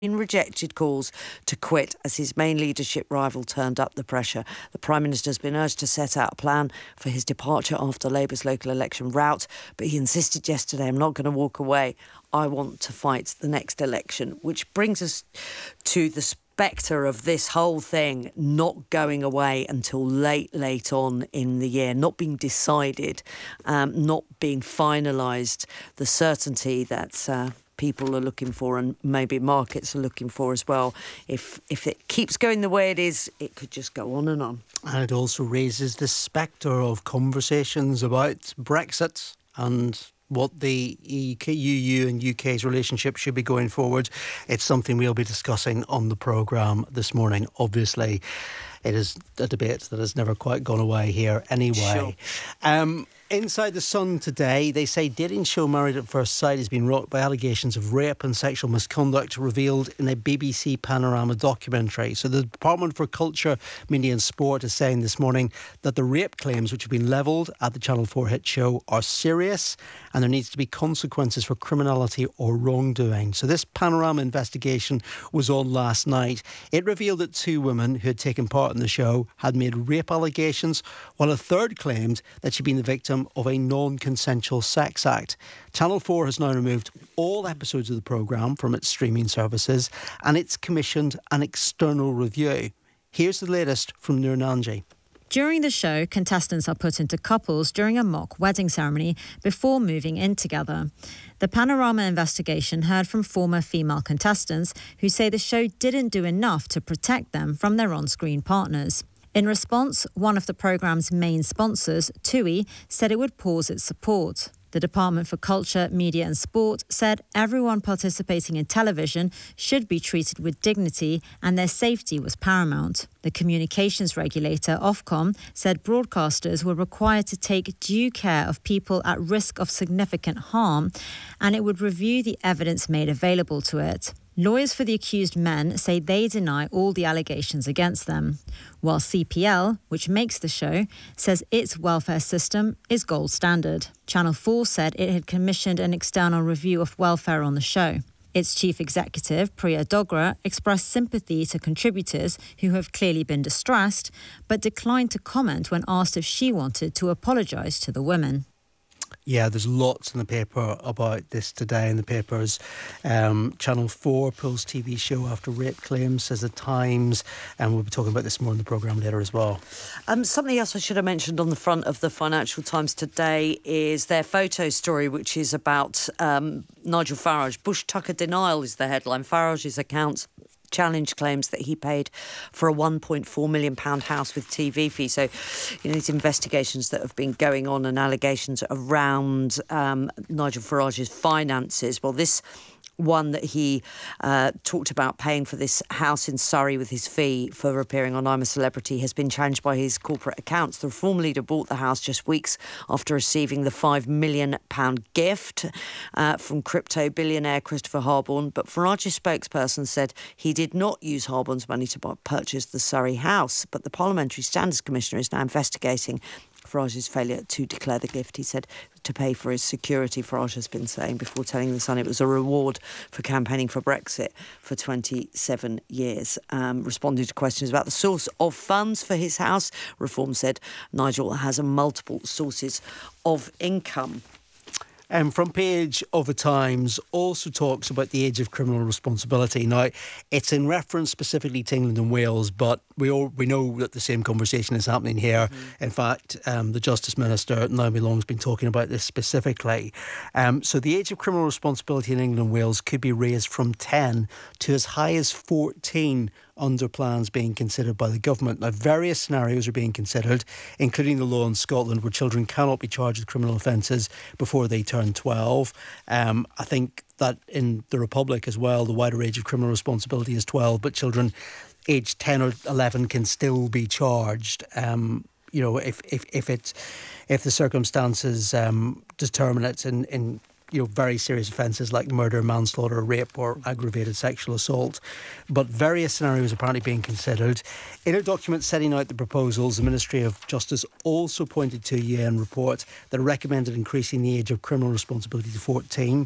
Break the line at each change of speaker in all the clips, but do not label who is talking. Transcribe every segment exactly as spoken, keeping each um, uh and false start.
rejected calls to quit as his main leadership rival turned up the pressure. The Prime Minister has been urged to set out a plan for his departure after Labour's local election rout, but he insisted yesterday, I'm not going to walk away. I want to fight the next election, which brings us to the spectre of this whole thing not going away until late, late on in the year, not being decided, um, not being finalised, the certainty that Uh, people are looking for and maybe markets are looking for as well. If if it keeps going the way it is, it could just go on and on.
And it also raises the spectre of conversations about Brexit and what the E U and U K's relationship should be going forward. It's something we'll be discussing on the programme this morning. Obviously, it is a debate that has never quite gone away here anyway.
Sure.
Um, Inside the Sun today, they say dating show Married at First Sight has been rocked by allegations of rape and sexual misconduct revealed in a B B C Panorama documentary. So the Department for Culture, Media and Sport is saying this morning that the rape claims which have been levelled at the Channel four hit show are serious and there needs to be consequences for criminality or wrongdoing. So this Panorama investigation was on last night. It revealed that two women who had taken part in the show had made rape allegations, while a third claimed that she'd been the victim of a non-consensual sex act. Channel four has now removed all episodes of the programme from its streaming services and it's commissioned an external review. Here's the latest from Noor Nanji.
During the show, contestants are put into couples during a mock wedding ceremony before moving in together. The Panorama investigation heard from former female contestants who say the show didn't do enough to protect them from their on-screen partners. In response, one of the programme's main sponsors, TUI, said it would pause its support. The Department for Culture, Media and Sport said everyone participating in television should be treated with dignity and their safety was paramount. The communications regulator, Ofcom, said broadcasters were required to take due care of people at risk of significant harm and it would review the evidence made available to it. Lawyers for the accused men say they deny all the allegations against them, while C P L, which makes the show, says its welfare system is gold standard. Channel four said it had commissioned an external review of welfare on the show. Its chief executive, Priya Dogra, expressed sympathy to contributors who have clearly been distressed, but declined to comment when asked if she wanted to apologise to the women.
Yeah, there's lots in the paper about this today in the papers. Um, Channel four pulls T V show after rape claims, says the Times, and we'll be talking about this more in the programme later as well.
Um, something else I should have mentioned on the front of the Financial Times today is their photo story, which is about um, Nigel Farage. Bush Tucker denial is the headline. Farage's accounts challenge claims that he paid for a one point four million pounds house with T V fee. So, you know, these investigations that have been going on and allegations around um, Nigel Farage's finances. Well, this one that he uh, talked about paying for this house in Surrey with his fee for appearing on I'm a Celebrity has been challenged by his corporate accounts. The Reform leader bought the house just weeks after receiving the five million pounds gift uh, from crypto billionaire Christopher Harborne, but Farage's spokesperson said he did not use Harborne's money to buy, purchase the Surrey house. But the Parliamentary Standards Commissioner is now investigating Farage's failure to declare the gift. He said to pay for his security. Farage has been saying before telling The Sun it was a reward for campaigning for Brexit for twenty-seven years. Um, responding to questions about the source of funds for his house, Reform said Nigel has a multiple sources of income.
Um, front page of the Times also talks about the age of criminal responsibility. Now, it's in reference specifically to England and Wales, but we all we know that the same conversation is happening here. Mm. In fact, um, the Justice Minister, Naomi Long, has been talking about this specifically. Um, so the age of criminal responsibility in England and Wales could be raised from ten to as high as fourteen under plans being considered by the government. Now, various scenarios are being considered, including the law in Scotland where children cannot be charged with criminal offences before they turn twelve. Um, I think that in the Republic as well, the wider age of criminal responsibility is twelve, but children aged ten or eleven can still be charged. Um, you know, if if if it if the circumstances um, determine it in in you know, very serious offences like murder, manslaughter, rape or aggravated sexual assault. But various scenarios are apparently being considered. In a document setting out the proposals, the Ministry of Justice also pointed to a U N report that recommended increasing the age of criminal responsibility to fourteen.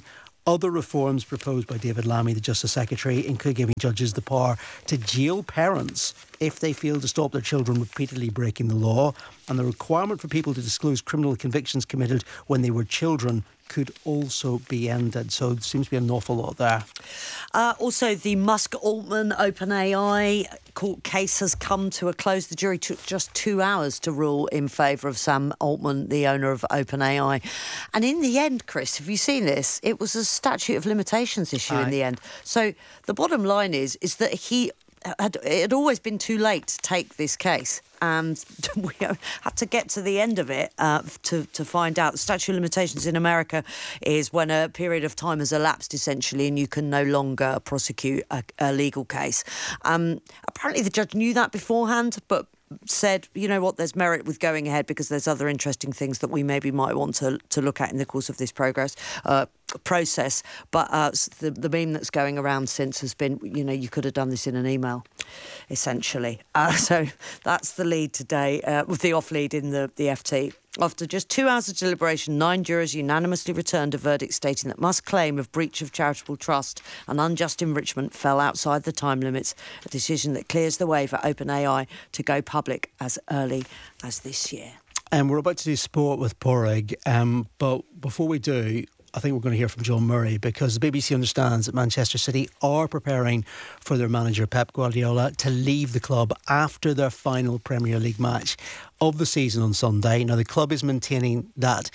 Other reforms proposed by David Lammy, the Justice Secretary, include giving judges the power to jail parents if they fail to stop their children repeatedly breaking the law, and the requirement for people to disclose criminal convictions committed when they were children could also be ended. So there seems to be an awful lot there.
Uh, also, the Musk-Altman OpenAI court case has come to a close. The jury took just two hours to rule in favour of Sam Altman, the owner of OpenAI. And in the end, Chris, have you seen this? It was a statute of limitations issue
Aye.
in the end. So the bottom line is, is that he... Had, it had always been too late to take this case, and we had to get to the end of it uh, to, to find out. The statute of limitations in America is when a period of time has elapsed, essentially, and you can no longer prosecute a, a legal case. Um, apparently the judge knew that beforehand, but said, you know what, there's merit with going ahead because there's other interesting things that we maybe might want to, to look at in the course of this progress uh, process. But uh, the, the meme that's going around since has been, you know, you could have done this in an email, essentially. Uh, so that's the lead today, uh, with the off lead in the, the F T. After just two hours of deliberation, nine jurors unanimously returned a verdict stating that Musk's claim of breach of charitable trust and unjust enrichment fell outside the time limits, a decision that clears the way for OpenAI to go public as early as this year.
And um, we're about to do sport with Porrig, um, but before we do, I think we're going to hear from John Murray, because the B B C understands that Manchester City are preparing for their manager Pep Guardiola to leave the club after their final Premier League match of the season on Sunday. Now, the club is maintaining that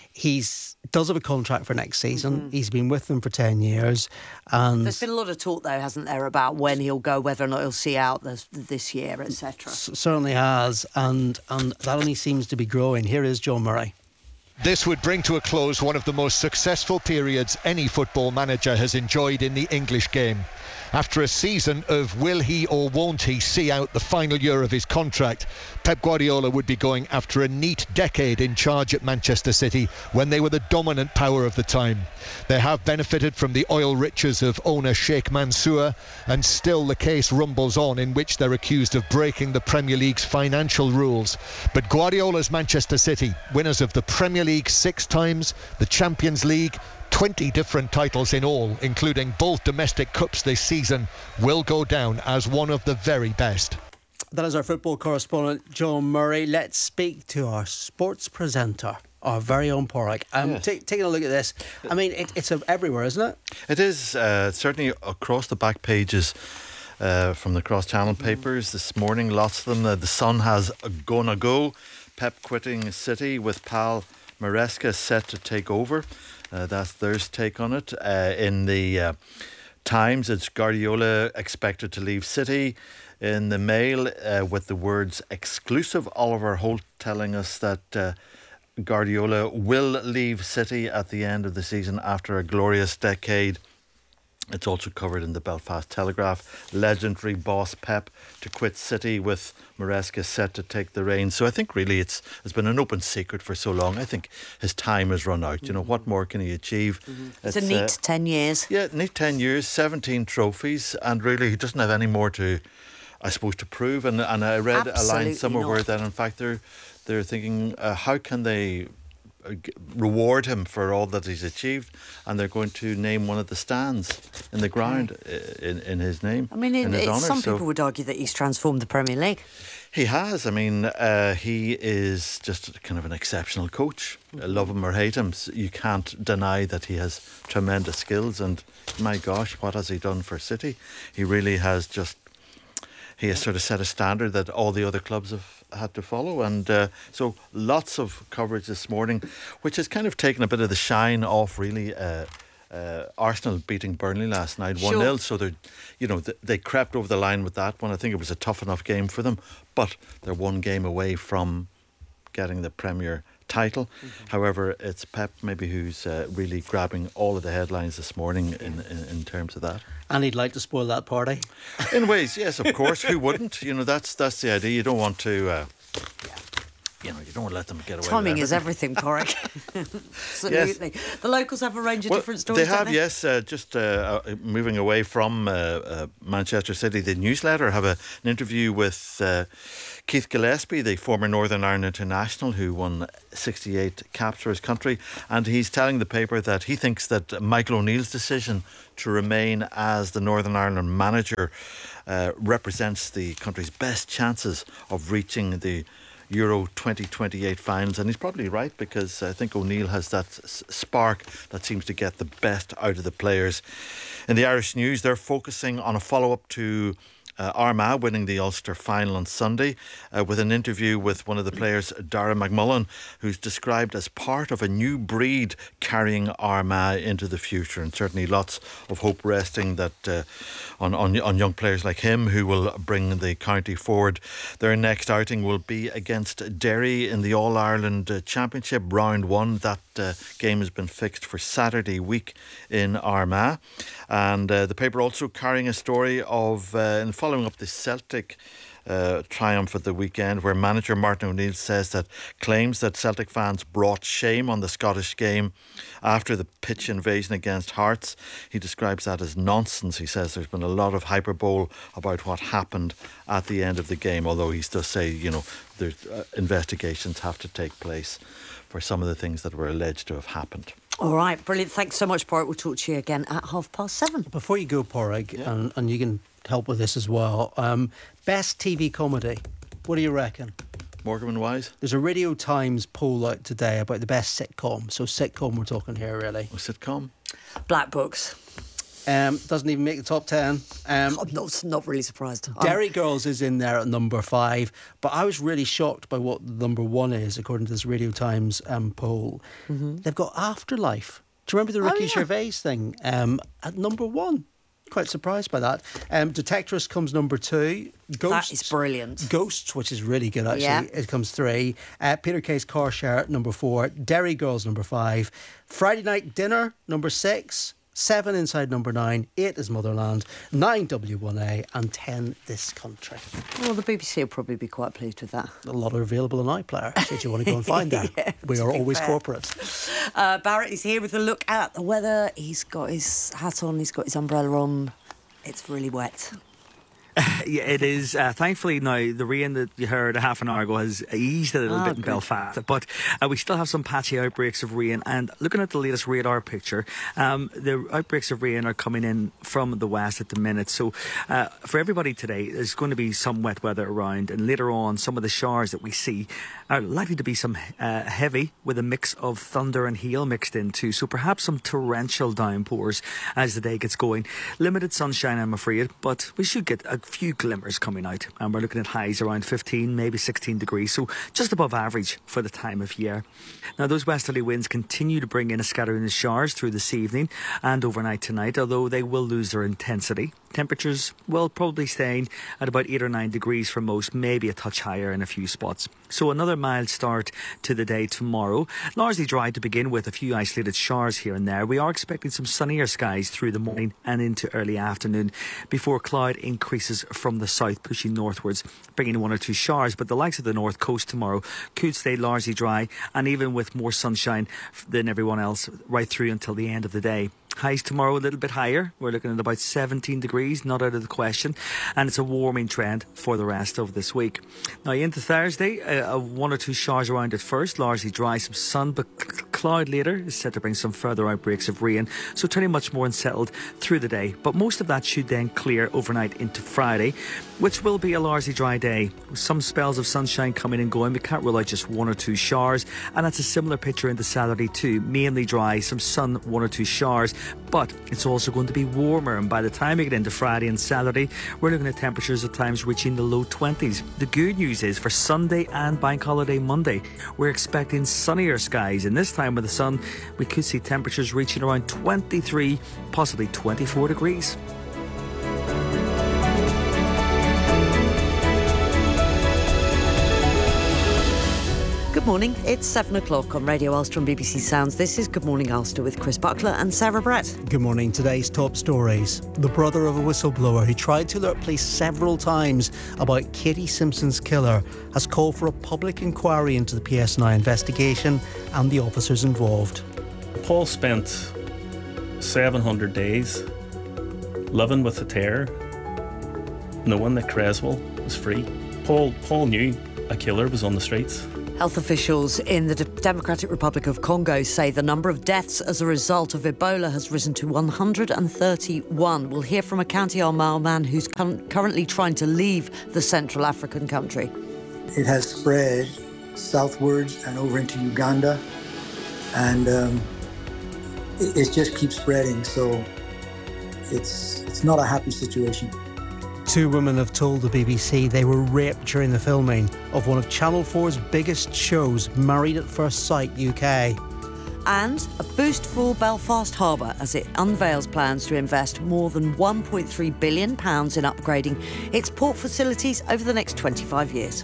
he's does have a contract for next season. Mm-hmm. He's been with them for ten years. And
there's been a lot of talk, though, hasn't there, about when he'll go, whether or not he'll see out this, this year, et cetera.
S- certainly has, and, and that only seems to be growing. Here is John Murray.
This would bring to a close one of the most successful periods any football manager has enjoyed in the English game. After a season of will he or won't he see out the final year of his contract, Pep Guardiola would be going after a neat decade in charge at Manchester City when they were the dominant power of the time. They have benefited from the oil riches of owner Sheikh Mansour, and still the case rumbles on in which they're accused of breaking the Premier League's financial rules. But Guardiola's Manchester City, winners of the Premier League six times, the Champions League, twenty different titles in all, including both domestic cups this season, will go down as one of the very best.
That is our football correspondent, John Murray. Let's speak to our sports presenter, our very own Porrig. Um,
yes.
t- taking a look at this, I mean, it, it's a, everywhere, isn't it?
It is, uh, certainly across the back pages uh, from the cross-channel papers this morning. Lots of them. Uh, the Sun has a gonna go. Pep quitting City with pal Maresca set to take over. Uh, that's their take on it. Uh, in the uh, Times, it's Guardiola expected to leave City. In the Mail, uh, with the words exclusive, Oliver Holt telling us that uh, Guardiola will leave City at the end of the season after a glorious decade. It's also covered in the Belfast Telegraph. Legendary boss Pep to quit City with Maresca set to take the reins. So I think really it's it's been an open secret for so long. I think his time has run out. You know, what more can he achieve?
Mm-hmm. It's, it's a neat uh, ten years.
Yeah, neat ten years, seventeen trophies, and really he doesn't have any more to, I suppose, to prove. And and I read
Absolutely
a line somewhere
not.
where that in fact they're they're thinking uh, how can they reward him for all that he's achieved, and they're going to name one of the stands in the ground in, in his name.
I mean, in,
in his
it,
honour.
some
so
people would argue that he's transformed the Premier League.
He has. I mean, uh, he is just kind of an exceptional coach. Mm-hmm. Love him or hate him, you can't deny that he has tremendous skills. And my gosh, what has he done for City? He really has just. He has sort of set a standard that all the other clubs have had to follow, and uh, so lots of coverage this morning, which has kind of taken a bit of the shine off really uh, uh, Arsenal beating Burnley last night one nil, so they're, you know, th- they crept over the line with that one. I think it was a tough enough game for them, but they're one game away from getting the Premier title. Mm-hmm. However, it's Pep maybe who's uh, really grabbing all of the headlines this morning in, in, in terms of that.
And he'd like to spoil that party.
In ways, yes, of course. Who wouldn't? You know, that's that's the idea. You don't want to. Uh,
yeah.
you know, you don't want to let them get away
Timing
with
is everything, Porrick. Absolutely.
Yes.
The locals have a range of
well,
different stories,
they have,
don't they?
yes. Uh, just uh, uh, moving away from uh, uh, Manchester City, the newsletter have a, an interview with uh, Keith Gillespie, the former Northern Ireland international who won sixty-eight caps for his country, and he's telling the paper that he thinks that Michael O'Neill's decision to remain as the Northern Ireland manager uh, represents the country's best chances of reaching the Euro twenty twenty-eight finals, and he's probably right, because I think O'Neill has that s- spark that seems to get the best out of the players. In the Irish News, they're focusing on a follow-up to Uh, Armagh winning the Ulster final on Sunday, uh, with an interview with one of the players, Dara McMullen, who's described as part of a new breed carrying Armagh into the future, and certainly lots of hope resting that uh, on, on on young players like him who will bring the county forward. Their next outing will be against Derry in the All-Ireland uh, Championship round one. That uh, game has been fixed for Saturday week in Armagh, and uh, the paper also carrying a story of uh, in following up the Celtic uh, triumph at the weekend, where manager Martin O'Neill says that claims that Celtic fans brought shame on the Scottish game after the pitch invasion against Hearts. He describes that as nonsense. He says there's been a lot of hyperbole about what happened at the end of the game, although he does say, you know, there's, uh, investigations have to take place for some of the things that were alleged to have happened.
All right, brilliant. Thanks so much, Porrick. We'll talk to you again at half past seven.
Before you go, Porrick,
Yeah.
and, and you can help with this as well, um, best T V comedy, what do you reckon?
Morgan and Wise?
There's a Radio Times poll out today about the best sitcom. So sitcom we're talking here, really.
A sitcom?
Black Books.
Um, doesn't even make the top ten. Um,
I'm not, not really surprised.
Derry Girls is in there at number five, but I was really shocked by what number one is, according to this Radio Times um, poll. Mm-hmm. They've got Afterlife. Do you remember the Ricky
Oh, yeah.
Gervais thing? Um, at number one. Quite surprised by that. Um, Detectress comes number two. Ghosts,
That is brilliant.
Ghosts, which is really good actually,
Yeah.
it comes three. Uh, Peter Kay's Car Share number four. Derry Girls number five. Friday Night Dinner number six. Seven Inside number nine. Eight is Motherland. Nine W one A and ten This Country.
Well, the B B C will probably be quite pleased with that.
A lot are available on iPlayer. Should you want to go and find that?
Yeah,
we
to
are
be
always
fair.
corporate.
Uh, Barrett is here with a look at the weather. He's got his hat on, he's got his umbrella on. It's really wet.
Yeah, it is. Uh, thankfully, now the rain that you heard a half an hour ago has eased a little
Oh,
bit in
good.
Belfast, but uh, we still have some patchy outbreaks of rain. And looking at the latest radar picture, um, the outbreaks of rain are coming in from the west at the minute. So, uh, for everybody today, there's going to be some wet weather around, and later on, some of the showers that we see are likely to be some uh, heavy with a mix of thunder and hail mixed into. So, perhaps some torrential downpours as the day gets going. Limited sunshine, I'm afraid, but we should get a few glimmers coming out, and we're looking at highs around fifteen, maybe sixteen degrees, so just above average for the time of year. Now, those westerly winds continue to bring in a scattering of showers through this evening and overnight tonight, although they will lose their intensity. Temperatures will probably staying at about eight or nine degrees for most, maybe a touch higher in a few spots. So another mild start to the day tomorrow. Largely dry to begin with, a few isolated showers here and there. We are expecting some sunnier skies through the morning and into early afternoon before cloud increases from the south, pushing northwards, bringing one or two showers. But the likes of the north coast tomorrow could stay largely dry, and even with more sunshine than everyone else right through until the end of the day. Highs tomorrow a little bit higher. We're looking at about seventeen degrees, not out of the question. And it's a warming trend for the rest of this week. Now, into Thursday, uh, uh, one or two showers around at first, largely dry, some sun, but c- cloud later is set to bring some further outbreaks of rain. So turning much more unsettled through the day. But most of that should then clear overnight into Friday, which will be a largely dry day. Some spells of sunshine coming and going. We can't rule out just one or two showers. And that's a similar picture into Saturday too. Mainly dry, some sun, one or two showers. But it's also going to be warmer, and by the time we get into Friday and Saturday, we're looking at temperatures at times reaching the low twenties. The good news is for Sunday and Bank Holiday Monday, we're expecting sunnier skies, and this time with the sun, we could see temperatures reaching around twenty-three, possibly twenty-four degrees.
Good morning, it's seven o'clock on Radio Ulster and B B C Sounds. This is Good Morning Ulster with Chris Buckler and Sarah Brett.
Good morning. Today's top stories. The brother of a whistleblower who tried to alert police several times about Katie Simpson's killer has called for a public inquiry into the P S N I investigation and the officers involved.
Paul spent seven hundred days living with the terror, knowing that Creswell was free. Paul, Paul knew a killer was on the streets.
Health officials in the D- Democratic Republic of Congo say the number of deaths as a result of Ebola has risen to one hundred thirty-one. We'll hear from a County Armagh man who's con- currently trying to leave the Central African country.
It has spread southwards and over into Uganda, and um, it, it just keeps spreading, so it's it's not a happy situation.
Two women have told the B B C they were raped during the filming of one of Channel four's biggest shows, Married at First Sight U K.
And a boost for Belfast Harbour as it unveils plans to invest more than one point three billion pounds in upgrading its port facilities over the next twenty-five years.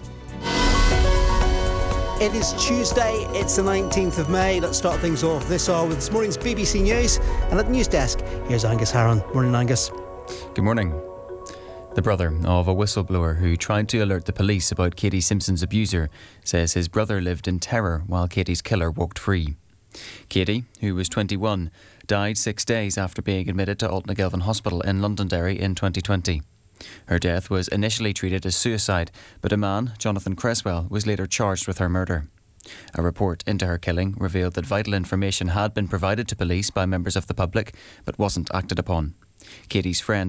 It is Tuesday, it's the nineteenth of May. Let's start things off this hour with this morning's B B C News. And at the news desk, here's Angus Harron. Morning, Angus.
Good morning. The brother of a whistleblower who tried to alert the police about Katie Simpson's abuser says his brother lived in terror while Katie's killer walked free. Katie, who was twenty-one, died six days after being admitted to Altnagilvan Hospital in Londonderry in twenty twenty. Her death was initially treated as suicide, but a man, Jonathan Creswell, was later charged with her murder. A report into her killing revealed that vital information had been provided to police by members of the public, but wasn't acted upon. Katie's friend